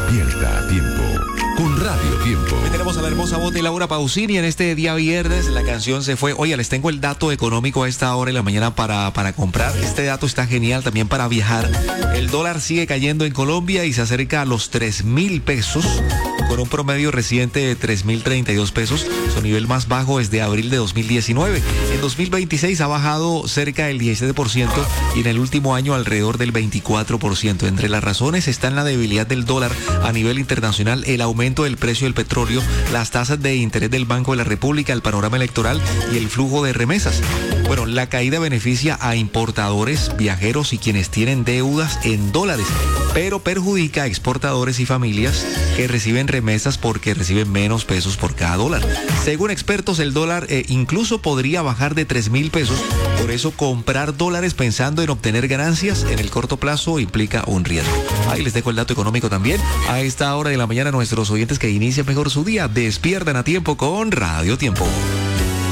Despierta a tiempo con Radio Tiempo. Hoy tenemos a la hermosa voz de Laura Pausini en este día viernes. La canción se fue. Oye, les tengo el dato económico a esta hora de la mañana para comprar. Este dato está genial también para viajar. El dólar sigue cayendo en Colombia y se acerca a los 3.000 pesos, con un promedio reciente de 3.032 pesos, su nivel más bajo desde abril de 2019. En 2026 ha bajado cerca del 17% y en el último año alrededor del 24%. Entre las razones están la debilidad del dólar a nivel internacional, el aumento del precio del petróleo, las tasas de interés del Banco de la República, el panorama electoral y el flujo de remesas. Bueno, la caída beneficia a importadores, viajeros y quienes tienen deudas en dólares, pero perjudica a exportadores y familias que reciben remesas porque reciben menos pesos por cada dólar. Según expertos, el dólar incluso podría bajar de 3.000 pesos. Por eso, comprar dólares pensando en obtener ganancias en el corto plazo implica un riesgo. Ahí les dejo el dato económico también. A esta hora de la mañana, nuestros oyentes que inician mejor su día despiertan a tiempo con Radio Tiempo.